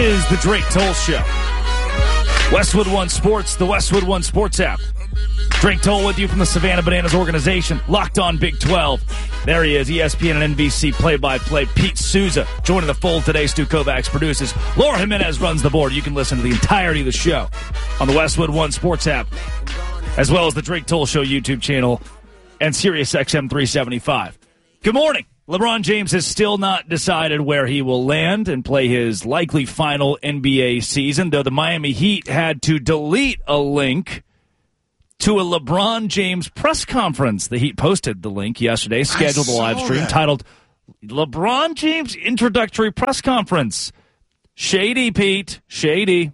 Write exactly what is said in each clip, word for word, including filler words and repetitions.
is the Drake Toll Show. Westwood One Sports, the Westwood One Sports app. Drake Toll with you from the Savannah Bananas organization. Locked on Big twelve. There he is, E S P N and N B C play-by-play. Pete Souza joining the fold today. Stu Kovacs produces. Laura Jimenez runs the board. You can listen to the entirety of the show on the Westwood One Sports app, as well as the Drake Toll Show YouTube channel and Sirius X M three seventy-five. Good morning. LeBron James has still not decided where he will land and play his likely final N B A season, though the Miami Heat had to delete a link to a LeBron James press conference. The Heat posted the link yesterday, scheduled a live stream that. titled LeBron James Introductory Press Conference. Shady, Pete. Shady.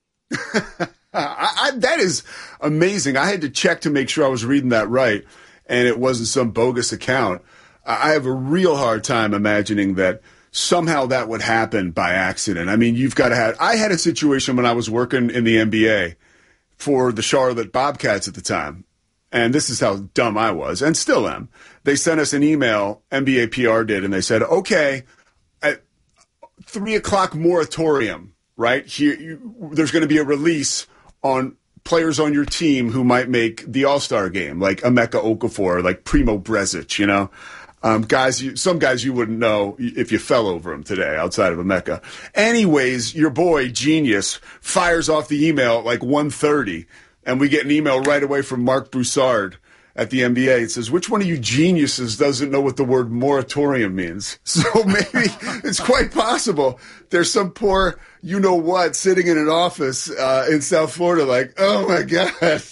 I, I, that is amazing. I had to check to make sure I was reading that right, and it wasn't some bogus account. I have a real hard time imagining that somehow that would happen by accident. I mean, you've got to have – I had a situation when I was working in the N B A for the Charlotte Bobcats at the time, and this is how dumb I was and still am. They sent us an email, N B A P R did, and they said, okay, at three o'clock moratorium, right? Here, you, there's going to be a release on players on your team who might make the All-Star game, like Emeka Okafor, like Primo Brezic, you know? Um, guys, you, some guys you wouldn't know if you fell over them today outside of Emeka. Anyways, your boy, Genius, fires off the email at like one thirty, and we get an email right away from Mark Broussard at the N B A. It says, which one of you geniuses doesn't know what the word moratorium means? So maybe it's quite possible there's some poor you-know-what sitting in an office uh, in South Florida like, oh, my God.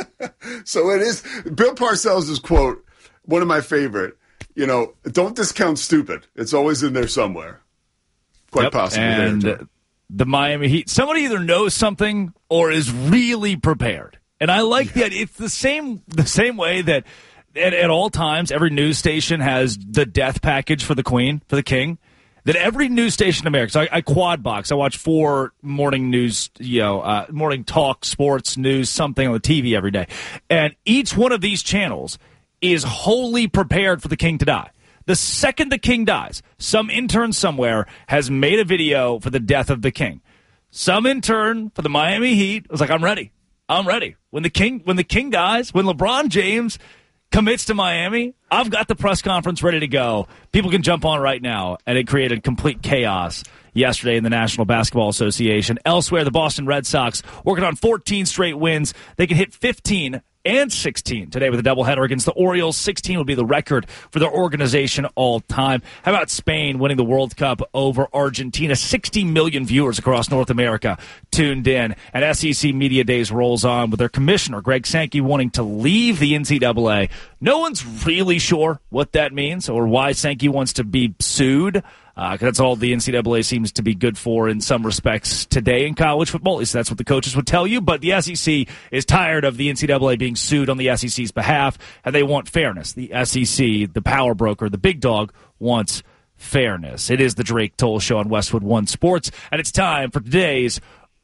So it is. Bill Parcells' quote, one of my favorite. You know, don't discount stupid. It's always in there somewhere. Quite yep. possibly. And there, the Miami Heat, somebody either knows something or is really prepared. And I like yeah. that. It's the same the same way that at, at all times every news station has the death package for the queen, for the king. That every news station in America, so I, I quad box. I watch four morning news, you know, uh, morning talk, sports, news, something on the T V every day. And each one of these channels is wholly prepared for the king to die. The second the king dies, some intern somewhere has made a video for the death of the king. Some intern for the Miami Heat was like, I'm ready. I'm ready. When the king when the king dies, when LeBron James commits to Miami, I've got the press conference ready to go. People can jump on right now, and it created complete chaos yesterday in the National Basketball Association. Elsewhere, the Boston Red Sox working on fourteen straight wins. They can hit fifteen and sixteen today with a doubleheader against the Orioles. sixteen would be the record for their organization all time. How about Spain winning the World Cup over Argentina? sixty million viewers across North America tuned in. And S E C Media Days rolls on with their commissioner, Greg Sankey, wanting to leave the N C double A. No one's really sure what that means or why Sankey wants to be sued. Uh, that's all the N C double A seems to be good for in some respects today in college football. At least that's what the coaches would tell you. But the S E C is tired of the N C double A being sued on the S E C's behalf, and they want fairness. The S E C, the power broker, the big dog, wants fairness. It is the Drake Toll Show on Westwood One Sports, and it's time for today's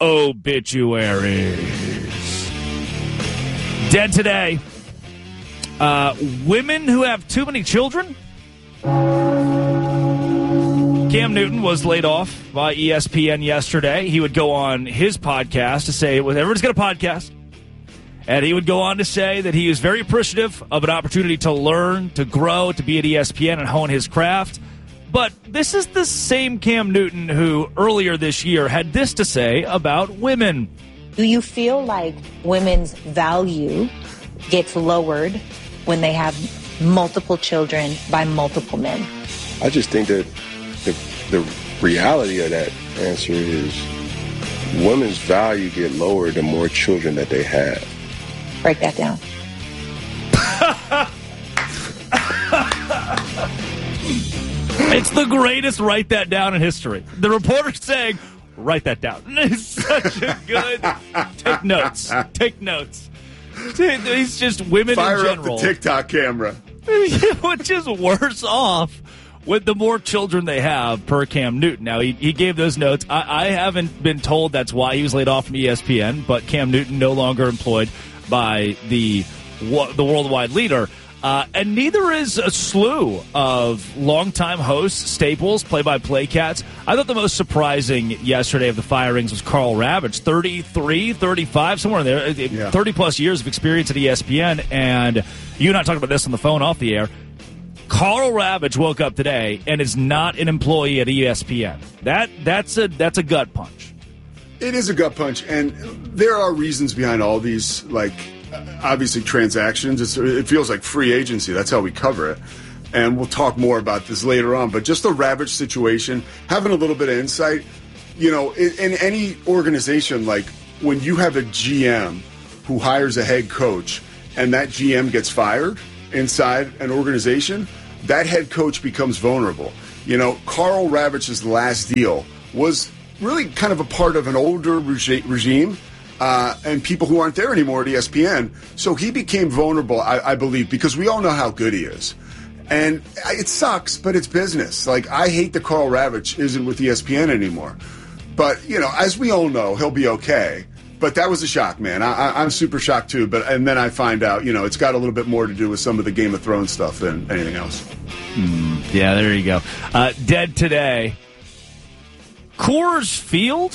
obituaries. Dead today. Uh, women who have too many children. Cam Newton was laid off by E S P N yesterday. He would go on his podcast to say, well, everyone's got a podcast, and he would go on to say that he is very appreciative of an opportunity to learn, to grow, to be at E S P N and hone his craft. But this is the same Cam Newton who earlier this year had this to say about women. Do you feel like women's value gets lowered when they have multiple children by multiple men? I just think that the, the reality of that answer is women's value get lower the more children that they have. Break that down. It's the greatest write that down in history. The reporter's saying, write that down. It's such a good... Take notes. Take notes. He's just women Fire in general. Fire up the TikTok camera. Which is worse off with the more children they have per Cam Newton. Now, he, he gave those notes. I, I haven't been told that's why he was laid off from E S P N, but Cam Newton no longer employed by the the worldwide leader. Uh, and neither is a slew of longtime hosts, staples, play-by-play cats. I thought the most surprising yesterday of the firings was Karl Ravech, thirty-three, thirty-five, somewhere in there, yeah. thirty-plus years of experience at E S P N. And you and I talked about this on the phone off the air. Karl Ravech woke up today and is not an employee at E S P N. That that's a that's a gut punch. It is a gut punch, and there are reasons behind all these, like, obviously transactions. It's, it feels like free agency. That's how we cover it. And we'll talk more about this later on. But just the Ravech situation, having a little bit of insight, you know, in, in any organization, like when you have a G M who hires a head coach and that G M gets fired inside an organization, that head coach becomes vulnerable. You know, Karl Ravech's last deal was really kind of a part of an older regi- regime uh, and people who aren't there anymore at E S P N. So he became vulnerable, I, I believe, because we all know how good he is. And it sucks, but it's business. Like, I hate that Karl Ravech isn't with E S P N anymore. But, you know, as we all know, he'll be okay. But that was a shock, man. I, I, I'm super shocked, too. But and then I find out, you know, it's got a little bit more to do with some of the Game of Thrones stuff than anything else. Mm, yeah, there you go. Uh, dead today. Coors Field?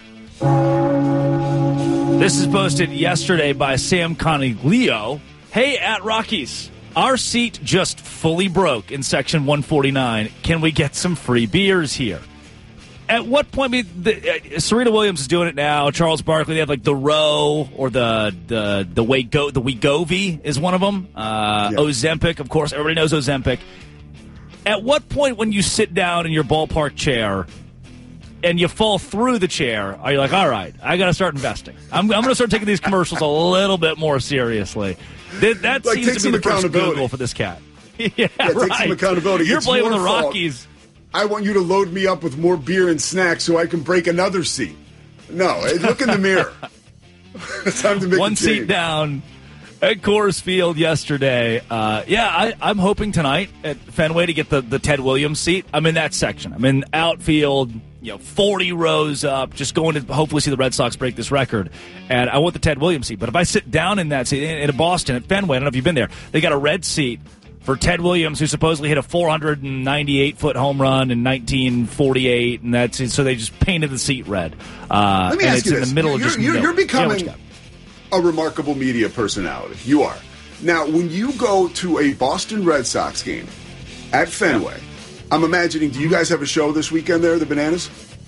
This is posted yesterday by Sam Coniglio. Hey, at Rockies, our seat just fully broke in section one forty-nine. Can we get some free beers here? At what point, I mean, the, uh, Serena Williams is doing it now. Charles Barkley, they have like the Row or the the the Wego, the Wegovy is one of them. Uh, yeah. Ozempic, of course, everybody knows Ozempic. At what point, when you sit down in your ballpark chair and you fall through the chair, are you like, all right, I got to start investing? I'm, I'm going to start taking these commercials a little bit more seriously. That, that like, seems to be the first Google for this cat. yeah, yeah right. Take some accountability. You're it's blaming the fault. Rockies. I want you to load me up with more beer and snacks so I can break another seat. No, look in the mirror. It's time to make one a change. seat down at Coors Field yesterday. Uh, yeah, I, I'm hoping tonight at Fenway to get the, the Ted Williams seat. I'm in that section. I'm in outfield, you know, forty rows up, just going to hopefully see the Red Sox break this record. And I want the Ted Williams seat. But if I sit down in that seat, in, in Boston at Fenway, I don't know if you've been there, they got a red seat for Ted Williams, who supposedly hit a four hundred ninety-eight foot home run in nineteen forty-eight, and that's so they just painted the seat red. Uh, Let me and ask it's you in this. the middle you're, of just you're, milk. you're becoming yeah, a remarkable media personality. You are. Now, when you go to a Boston Red Sox game at Fenway, I'm imagining, do you guys have a show this weekend there, the Bananas?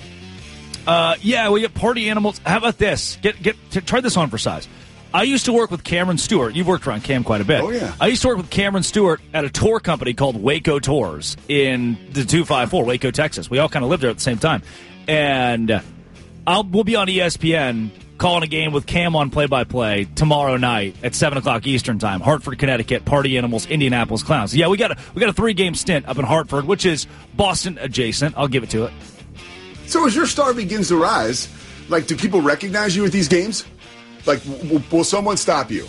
Uh, yeah, we get party animals. How about this? Get get t- try this on for size. I used to work with Cameron Stewart. You've worked around Cam quite a bit. Oh, yeah. I used to work with Cameron Stewart at a tour company called Waco Tours in the two five four, Waco, Texas. We all kind of lived there at the same time. And I'll we'll be on E S P N calling a game with Cam on play-by-play tomorrow night at seven o'clock Eastern Time. Hartford, Connecticut, Party Animals, Indianapolis Clowns. Yeah, we got a, we got a three-game stint up in Hartford, which is Boston adjacent. I'll give it to it. So as your star begins to rise, like, do people recognize you at these games? Like, w- will someone stop you?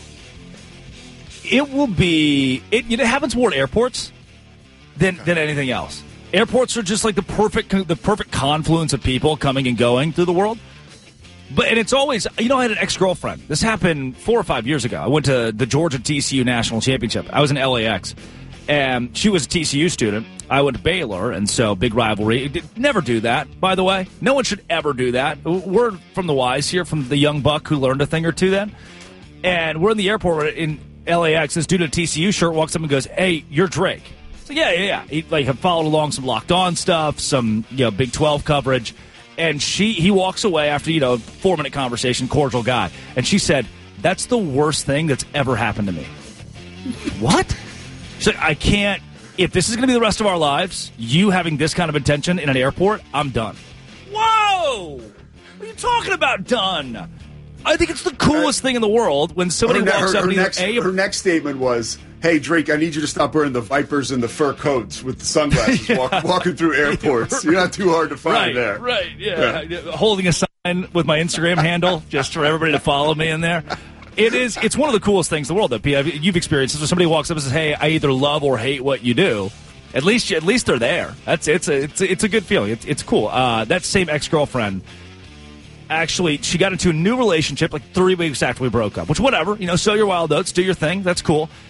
It will be. It, it happens more at airports than than anything else. Airports are just like the perfect the perfect confluence of people coming and going through the world. But and it's always, you know, I had an ex-girlfriend. This happened four or five years ago. I went to the Georgia T C U National Championship. I was in L A X, and she was a T C U student. I went to Baylor, and so big rivalry. Never do that, by the way. No one should ever do that. Word from the wise here, from the young buck who learned a thing or two then. And we're in the airport in L A X. This dude in a T C U shirt walks up and goes, "Hey, you're Drake." So yeah, yeah, yeah. He like had followed along some Locked On stuff, some you know Big twelve coverage, and she he walks away after you know four minute conversation, cordial guy, and she said, "That's the worst thing that's ever happened to me." What? She's like, I can't. If this is going to be the rest of our lives, you having this kind of attention in an airport, I'm done. Whoa! What are you talking about, done? I think it's the coolest thing in the world when somebody her, walks her, up her and next, either, her next statement was, "Hey, Drake, I need you to stop wearing the Vipers and the fur coats with the sunglasses yeah. walk, walking through airports. You're not too hard to find right, there." Right, yeah. yeah. Holding a sign with my Instagram handle just for everybody to follow me in there. It is. It's one of the coolest things in the world that you've experienced. So somebody walks up and says, "Hey, I either love or hate what you do." At least, at least they're there. That's it's a it's a, it's a good feeling. It's it's cool. Uh, that same ex-girlfriend, actually, she got into a new relationship like three weeks after we broke up. Which, whatever, you know, sow your wild oats, do your thing. That's cool.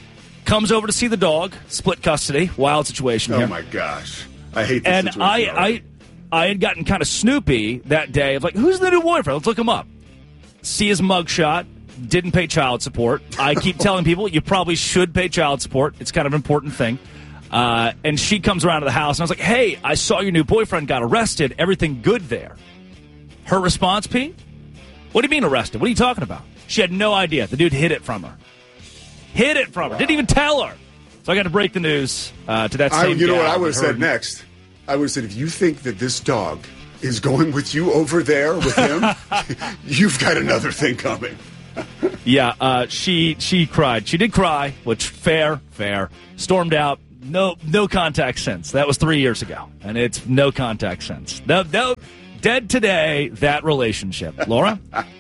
comes over to see the dog, split custody, wild situation Oh, here. my gosh. I hate this And situation I, already. I, I had gotten kind of snoopy that day of like, who's the new boyfriend? Let's look him up. See his mugshot. Didn't pay child support. I keep telling people you probably should pay child support. It's kind of an important thing. Uh, and she comes around to the house, and I was like, hey, I saw your new boyfriend got arrested. Everything good there? Her response, Pete? What do you mean arrested? What are you talking about? She had no idea. The dude hid it from her. Hid it from her. Didn't even tell her. So I got to break the news uh, to that I, same You know gal what I would have that said heard- next? I would have said, if you think that this dog is going with you over there with him, you've got another thing coming. Yeah, uh, she she cried. She did cry, which fair, fair. Stormed out. No no contact since. That was three years ago, and it's no contact since. No, no, dead today, that relationship. Laura?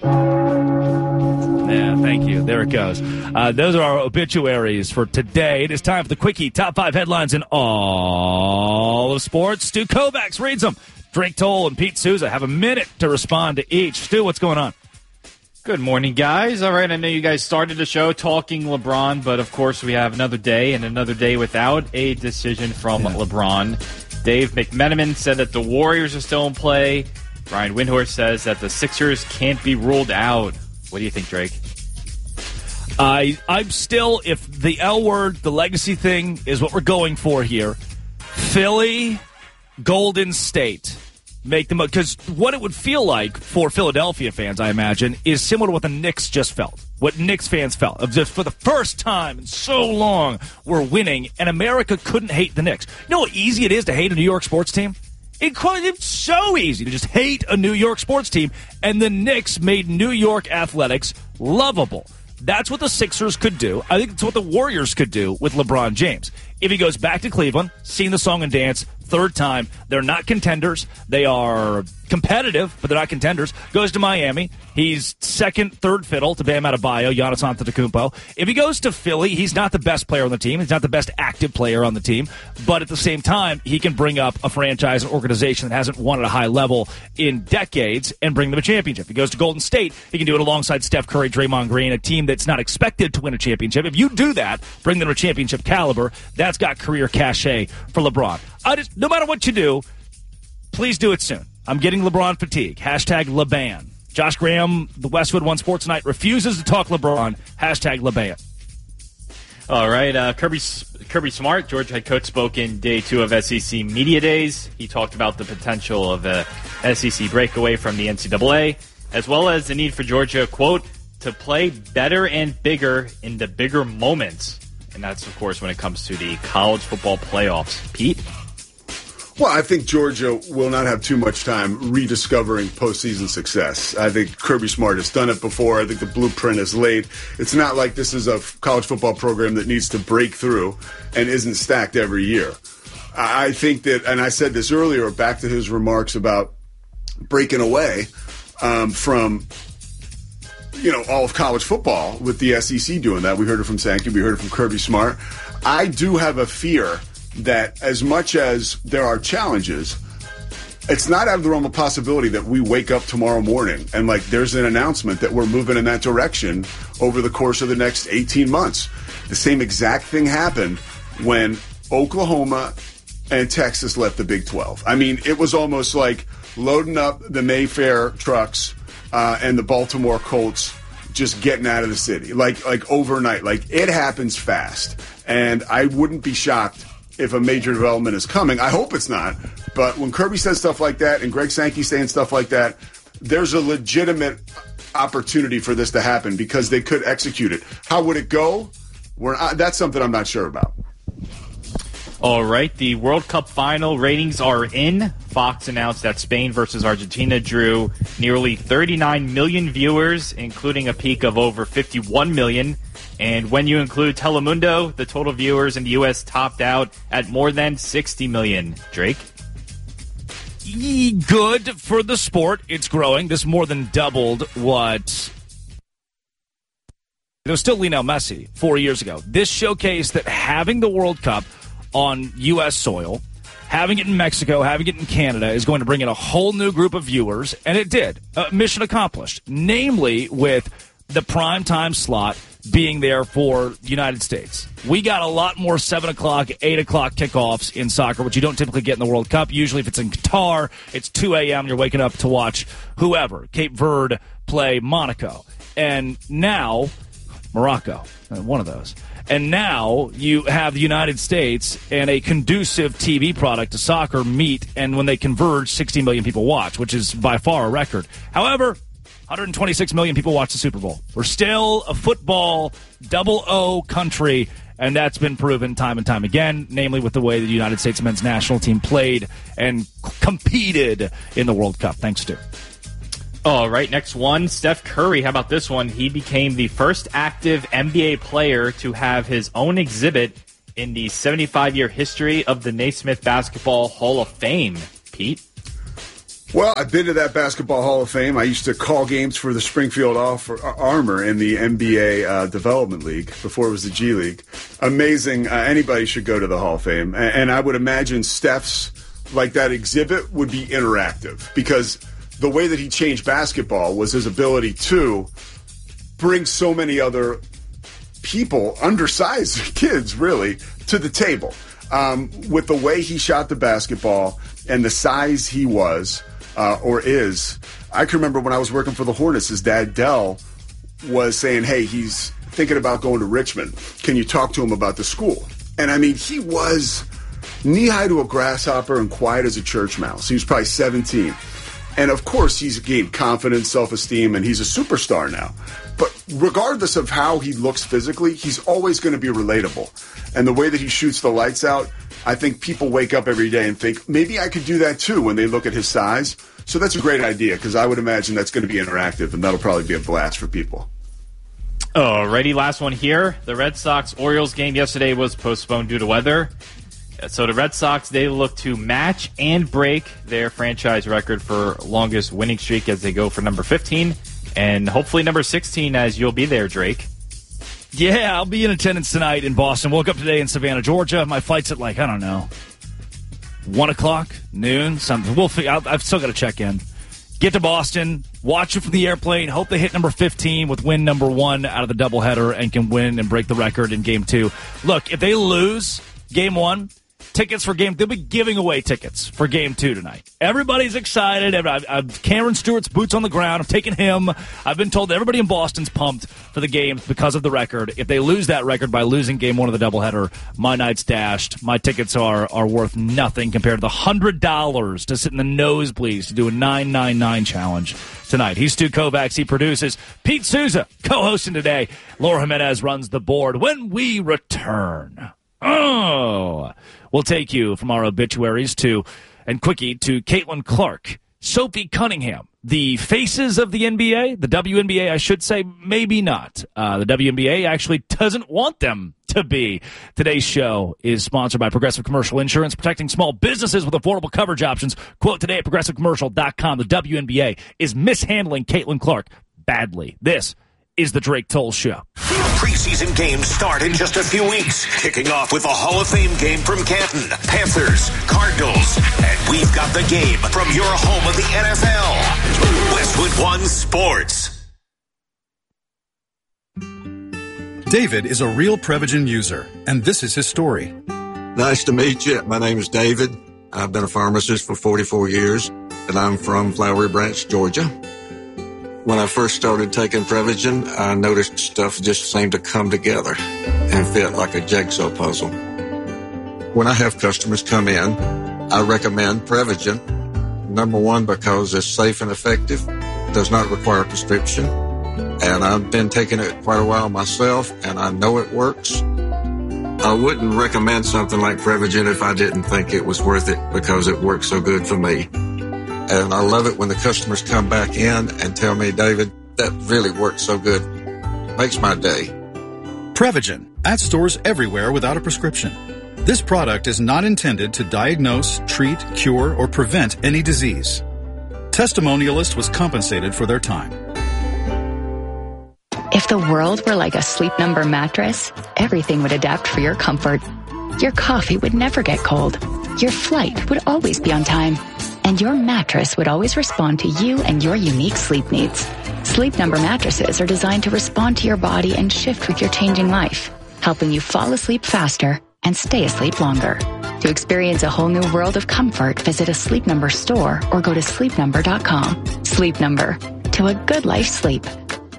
Yeah, thank you. There it goes. Uh, those are our obituaries for today. It is time for the Quickie Top five Headlines in all of sports. Stu Kovacs reads them. Drake Toll and Pete Souza have a minute to respond to each. Stu, what's going on? Good morning, guys. All right, I know you guys started the show talking LeBron, but of course we have another day and another day without a decision from yeah. LeBron. Dave McMenamin said that the Warriors are still in play. Brian Windhorst says that the Sixers can't be ruled out. What do you think, Drake? I, I'm still, if the L word, the legacy thing is what we're going for here, Philly, Golden State. Make them, because what it would feel like for Philadelphia fans, I imagine, is similar to what the Knicks just felt. What Knicks fans felt. Of just for the first time in so long, we're winning, and America couldn't hate the Knicks. You know how easy it is to hate a New York sports team? It, it's so easy to just hate a New York sports team, and the Knicks made New York athletics lovable. That's what the Sixers could do. I think it's what the Warriors could do with LeBron James. If he goes back to Cleveland, sing the song and dance, third time, they're not contenders. They are competitive, but they're not contenders. Goes to Miami. He's second, third fiddle to Bam Adebayo, Giannis Antetokounmpo. If he goes to Philly, he's not the best player on the team. He's not the best active player on the team. But at the same time, he can bring up a franchise, an organization that hasn't won at a high level in decades and bring them a championship. If he goes to Golden State, he can do it alongside Steph Curry, Draymond Green, a team that's not expected to win a championship. If you do that, bring them a championship caliber, that's got career cachet for LeBron. I just, no matter what you do, please do it soon. I'm getting LeBron fatigue. Hashtag LeBan. Josh Graham, the Westwood One Sports Tonight, refuses to talk LeBron. Hashtag LeBan. All right, uh, Kirby Kirby Smart, Georgia head coach, spoke in day two of S E C Media Days. He talked about the potential of a S E C breakaway from the N C double A, as well as the need for Georgia, quote, to play better and bigger in the bigger moments. And that's, of course, when it comes to the college football playoffs. Pete? Well, I think Georgia will not have too much time rediscovering postseason success. I think Kirby Smart has done it before. I think the blueprint is laid. It's not like this is a college football program that needs to break through and isn't stacked every year. I think that, and I said this earlier, back to his remarks about breaking away um, from, you know, all of college football with the S E C doing that. We heard it from Sankey. We heard it from Kirby Smart. I do have a fear that as much as there are challenges, it's not out of the realm of possibility that we wake up tomorrow morning and, like, there's an announcement that we're moving in that direction over the course of the next eighteen months. The same exact thing happened when Oklahoma and Texas left the Big twelve. I mean, it was almost like loading up the Mayfair trucks uh, and the Baltimore Colts just getting out of the city, like like overnight. Like, it happens fast. And I wouldn't be shocked if a major development is coming. I hope it's not. But when Kirby says stuff like that and Greg Sankey saying stuff like that, there's a legitimate opportunity for this to happen because they could execute it. How would it go? We're not, that's something I'm not sure about. All right, the World Cup final ratings are in. Fox announced that Spain versus Argentina drew nearly thirty-nine million viewers, including a peak of over fifty-one million. And when you include Telemundo, the total viewers in the U S topped out at more than sixty million. Drake? Good for the sport. It's growing. This more than doubled what... There was still Lionel Messi four years ago. This showcased that having the World Cup on U S soil, having it in Mexico, having it in Canada is going to bring in a whole new group of viewers, and it did. Uh, mission accomplished. Namely, with the prime time slot being there for the United States. We got a lot more seven o'clock, eight o'clock kickoffs in soccer, which you don't typically get in the World Cup. Usually if it's in Qatar, it's two a.m. You're waking up to watch whoever, Cape Verde play Monaco. And now, Morocco, one of those. And now you have the United States and a conducive T V product to soccer meet, and when they converge, sixty million people watch, which is by far a record. However, one hundred twenty-six million people watch the Super Bowl. We're still a football double O country, and that's been proven time and time again, namely with the way the United States men's national team played and competed in the World Cup. Thanks, Stu. All right, next one, Steph Curry. How about this one? He became the first active N B A player to have his own exhibit in the seventy-five-year history of the Naismith Basketball Hall of Fame. Pete? Well, I've been to that Basketball Hall of Fame. I used to call games for the Springfield Armor in the N B A uh, Development League before it was the G League. Amazing. Uh, anybody should go to the Hall of Fame. And, and I would imagine Steph's, like that exhibit, would be interactive because the way that he changed basketball was his ability to bring so many other people, undersized kids, really, to the table. Um, with the way he shot the basketball and the size he was, uh, or is, I can remember when I was working for the Hornets, his dad, Dell, was saying, hey, he's thinking about going to Richmond. Can you talk to him about the school? And, I mean, he was knee-high to a grasshopper and quiet as a church mouse. He was probably seventeen. And, of course, he's gained confidence, self-esteem, and he's a superstar now. But regardless of how he looks physically, he's always going to be relatable. And the way that he shoots the lights out, I think people wake up every day and think, maybe I could do that too when they look at his size. So that's a great idea because I would imagine that's going to be interactive, and that'll probably be a blast for people. Alrighty, last one here. The Red Sox-Orioles game yesterday was postponed due to weather. So the Red Sox, they look to match and break their franchise record for longest winning streak as they go for number fifteen and hopefully number sixteen as you'll be there, Drake. Yeah, I'll be in attendance tonight in Boston. Woke up today in Savannah, Georgia. My flight's at like, I don't know, one o'clock, noon, something. We'll figure, I'll, I've still got to check in. Get to Boston, watch it from the airplane, hope they hit number fifteen with win number one out of the doubleheader and can win and break the record in game two. Look, if they lose game one, tickets for game, they'll be giving away tickets for game two tonight. Everybody's excited. I've, I've, Cameron Stewart's boots on the ground. I'm taking him. I've been told that everybody in Boston's pumped for the game because of the record. If they lose that record by losing game one of the doubleheader, my night's dashed. My tickets are, are worth nothing compared to the one hundred dollars to sit in the nosebleeds to do a nine nine nine challenge tonight. He's Stu Kovacs. He produces. Pete Souza co-hosting today. Laura Jimenez runs the board. When we return, oh, we'll take you from our obituaries to, and quickie, to Caitlin Clark, Sophie Cunningham, the faces of the N B A, the W N B A, I should say, maybe not. Uh, the W N B A actually doesn't want them to be. Today's show is sponsored by Progressive Commercial Insurance, protecting small businesses with affordable coverage options. Quote today at progressive commercial dot com. The W N B A is mishandling Caitlin Clark badly. This is the Drake Toll Show. Preseason games start in just a few weeks, kicking off with a Hall of Fame game from Canton, Panthers, Cardinals, and we've got the game from your home of the N F L, Westwood One Sports. David is a real Prevagen user, and this is his story. Nice to meet you. My name is David. I've been a pharmacist for forty-four years, and I'm from Flowery Branch, Georgia. When I first started taking Prevagen, I noticed stuff just seemed to come together and fit like a jigsaw puzzle. When I have customers come in, I recommend Prevagen. Number one, because it's safe and effective, does not require a prescription, and I've been taking it quite a while myself, and I know it works. I wouldn't recommend something like Prevagen if I didn't think it was worth it because it works so good for me. And I love it when the customers come back in and tell me, David, that really works so good. Makes my day. Prevagen, at stores everywhere without a prescription. This product is not intended to diagnose, treat, cure, or prevent any disease. Testimonialist was compensated for their time. If the world were like a Sleep Number mattress, everything would adapt for your comfort. Your coffee would never get cold. Your flight would always be on time. And your mattress would always respond to you and your unique sleep needs. Sleep Number mattresses are designed to respond to your body and shift with your changing life, helping you fall asleep faster and stay asleep longer. To experience a whole new world of comfort, visit a Sleep Number store or go to sleep number dot com. Sleep Number, to a good life sleep.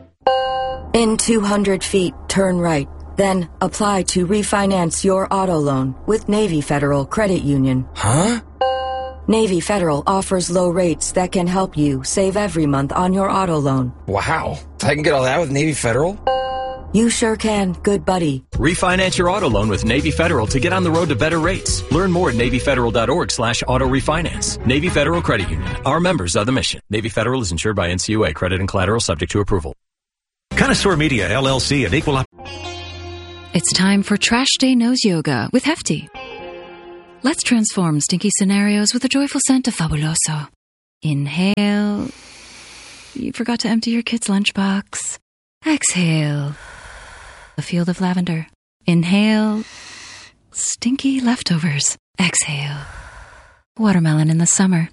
In two hundred feet, turn right. Then apply to refinance your auto loan with Navy Federal Credit Union. Huh? Navy Federal offers low rates that can help you save every month on your auto loan. Wow. I can get all that with Navy Federal? You sure can, good buddy. Refinance your auto loan with Navy Federal to get on the road to better rates. Learn more at navy federal dot org slash auto refinance. Navy Federal Credit Union. Our members are the mission. Navy Federal is insured by N C U A. Credit and collateral subject to approval. Connoisseur Media, L L C, and Equal... It's time for Trash Day Nose Yoga with Hefty. Let's transform stinky scenarios with a joyful scent of Fabuloso. Inhale. You forgot to empty your kid's lunchbox. Exhale. A field of lavender. Inhale. Stinky leftovers. Exhale. Watermelon in the summer.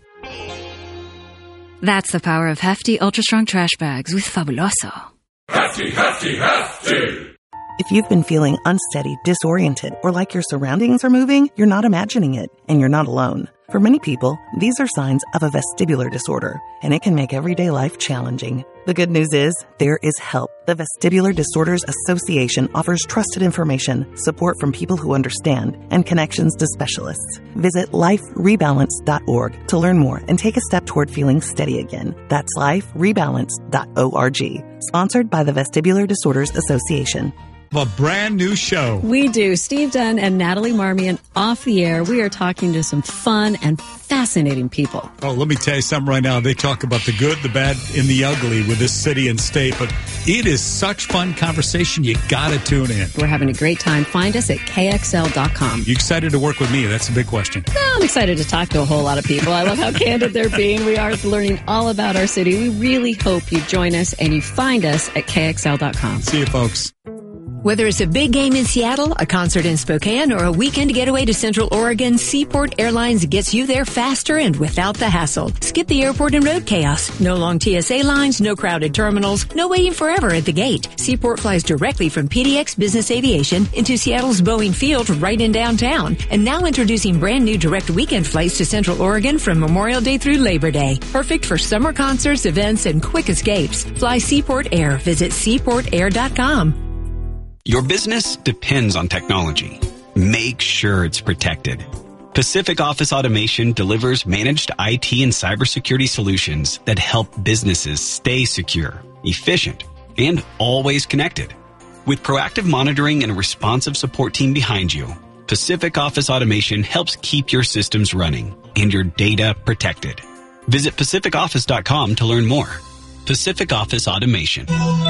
That's the power of Hefty Ultra Strong Trash Bags with Fabuloso. Hefty, Hefty, Hefty! If you've been feeling unsteady, disoriented, or like your surroundings are moving, you're not imagining it, and you're not alone. For many people, these are signs of a vestibular disorder, and it can make everyday life challenging. The good news is, there is help. The Vestibular Disorders Association offers trusted information, support from people who understand, and connections to specialists. Visit life rebalance dot org to learn more and take a step toward feeling steady again. That's life rebalance dot org. Sponsored by the Vestibular Disorders Association. A brand new show. We do. Steve Dunn and Natalie Marmion off the air. We are talking to some fun and fascinating people. Oh, let me tell you something right now. They talk about the good, the bad, and the ugly with this city and state, but it is such fun conversation. You got to tune in. We're having a great time. Find us at K X L dot com. You excited to work with me? That's a big question. No, I'm excited to talk to a whole lot of people. I love how candid they're being. We are learning all about our city. We really hope you join us and you find us at K X L dot com. See you, folks. Whether it's a big game in Seattle, a concert in Spokane, or a weekend getaway to Central Oregon, Seaport Airlines gets you there faster and without the hassle. Skip the airport and road chaos. No long T S A lines, no crowded terminals, no waiting forever at the gate. Seaport flies directly from P D X Business Aviation into Seattle's Boeing Field right in downtown. And now introducing brand new direct weekend flights to Central Oregon from Memorial Day through Labor Day. Perfect for summer concerts, events, and quick escapes. Fly Seaport Air. Visit seaport air dot com. Your business depends on technology. Make sure it's protected. Pacific Office Automation delivers managed I T and cybersecurity solutions that help businesses stay secure, efficient, and always connected. With proactive monitoring and a responsive support team behind you, Pacific Office Automation helps keep your systems running and your data protected. Visit pacific office dot com to learn more. Pacific Office Automation.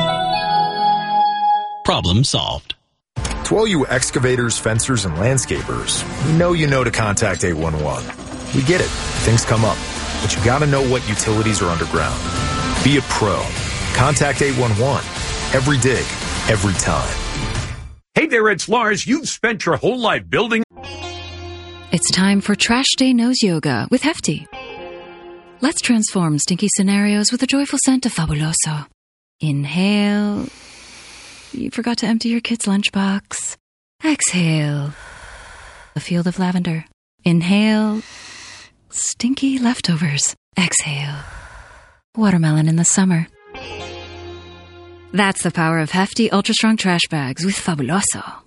Problem solved. To all you excavators, fencers, and landscapers, we know you know to contact eight one one. We get it. Things come up. But you gotta know what utilities are underground. Be a pro. Contact eight one one. Every dig, every time. Hey there, it's Lars. You've spent your whole life building... It's time for Trash Day Nose Yoga with Hefty. Let's transform stinky scenarios with a joyful scent of Fabuloso. Inhale... You forgot to empty your kid's lunchbox. Exhale. A field of lavender. Inhale. Stinky leftovers. Exhale. Watermelon in the summer. That's the power of Hefty Ultra Strong Trash Bags with Fabuloso.